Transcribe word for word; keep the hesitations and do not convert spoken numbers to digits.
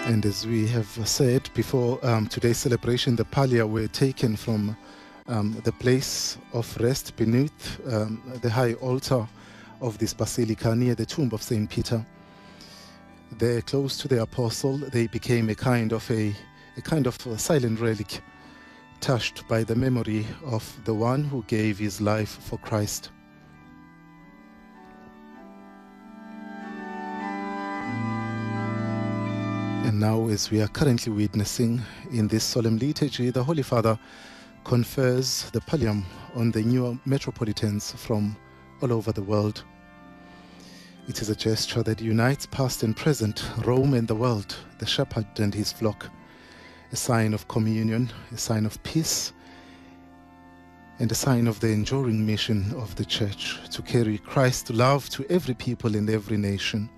And as we have said before, um, today's celebration, the pallia were taken from um, the place of rest beneath um, the high altar of this basilica near the tomb of Saint Peter. There, close to the apostle, they became a kind of a, a kind of a silent relic, touched by the memory of the one who gave his life for Christ. And now, as we are currently witnessing in this solemn liturgy, the Holy Father confers the pallium on the new metropolitans from all over the world. It is a gesture that unites past and present, Rome and the world, the shepherd and his flock, a sign of communion, a sign of peace, and a sign of the enduring mission of the Church to carry Christ's love to every people and every nation.